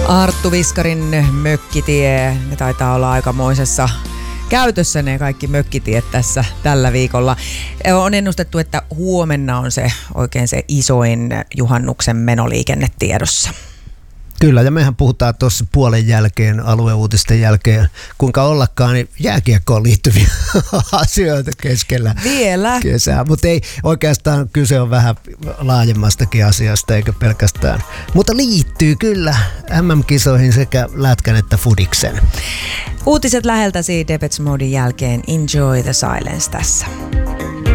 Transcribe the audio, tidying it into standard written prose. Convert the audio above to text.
Arttu Viskarin mökkitie, ne taitaa olla aikamoisessa käytössä ne kaikki mökkitiet tässä tällä viikolla. On ennustettu, että huomenna on se oikein se isoin juhannuksen menoliikenne tiedossa. Kyllä, ja mehän puhutaan tuossa puolen jälkeen, alueuutisten jälkeen, kuinka ollakaan niin jääkiekkoon liittyviä asioita keskellä vielä kesää. Mutta ei, oikeastaan kyse on vähän laajemmastakin asiasta, eikä pelkästään. Mutta liittyy kyllä MM-kisoihin sekä lätkän että fudiksen. Uutiset läheltäsi Depeche Moden jälkeen. Enjoy the silence tässä.